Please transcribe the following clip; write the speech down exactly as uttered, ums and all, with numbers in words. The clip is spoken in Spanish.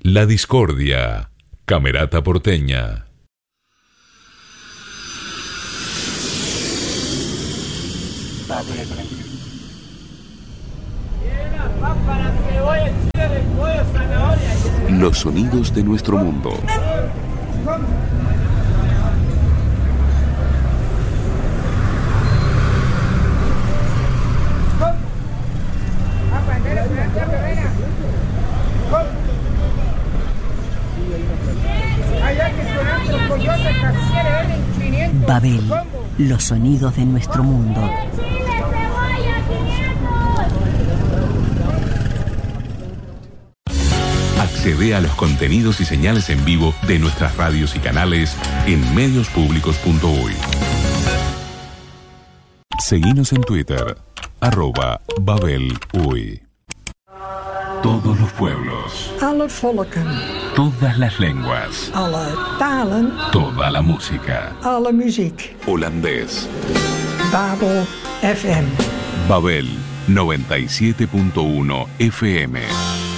La Discordia, Camerata Porteña. Los sonidos de nuestro mundo. Babel, los sonidos de nuestro mundo. Accede a los contenidos y señales en vivo de nuestras radios y canales en medios públicos punto uy. Seguinos en Twitter, arroba Babel Uy. Todos los pueblos. Alle volken. Todas las lenguas. Alle talen. Toda la música. Alle muziek. Holandés. Babel F M. Babel noventa y siete punto uno F M.